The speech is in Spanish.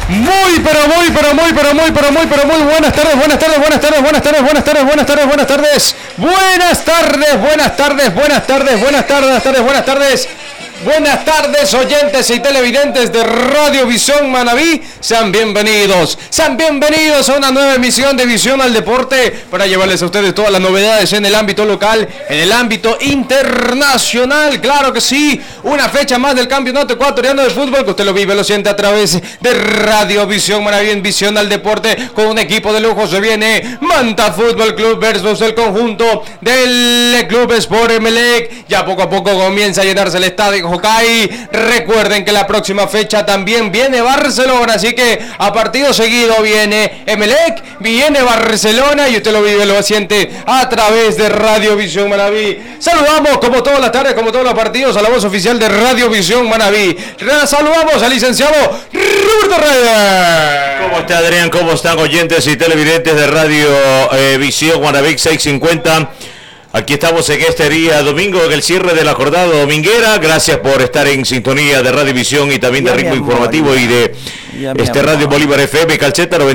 Muy buenas tardes, oyentes y televidentes de Radio Visión Manabí. Sean bienvenidos a una nueva emisión de Visión al Deporte para llevarles a ustedes todas las novedades en el ámbito local, en el ámbito internacional. Claro que sí, una fecha más del Campeonato Ecuatoriano de Fútbol que usted lo vive, lo siente a través de Radio Visión Manabí en Visión al Deporte con un equipo de lujo. Se viene Manta Fútbol Club versus el conjunto del Club Sport Emelec. Ya poco a poco comienza a llenarse el estadio Jocay. Recuerden que la próxima fecha también viene Barcelona, así que a partido seguido viene Emelec, viene Barcelona y usted lo vive, lo siente a través de Radio Visión Manabí. Saludamos como todas las tardes, como todos los partidos, a la voz oficial de Radio Visión Manabí. Saludamos al licenciado Roberto Reyes. ¿Cómo está, Adrián? ¿Cómo están, oyentes y televidentes de Radio Visión Manabí 650? Aquí estamos en este día domingo, en el cierre de la jornada dominguera. Gracias por estar en sintonía de Radio Visión y también de Ritmo Informativo y de Radio Bolívar FM, Calceta